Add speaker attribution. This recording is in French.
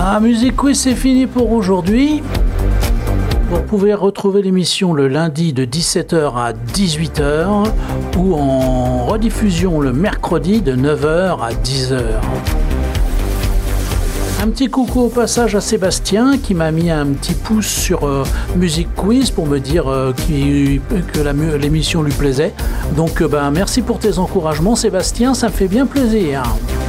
Speaker 1: Ah, Musique Quiz, c'est fini pour aujourd'hui. Vous pouvez retrouver l'émission le lundi de 17h à 18h ou en rediffusion le mercredi de 9h à 10h. Un petit coucou au passage à Sébastien qui m'a mis un petit pouce sur Musique Quiz pour me dire que l'émission lui plaisait. Donc merci pour tes encouragements Sébastien, ça me fait bien plaisir.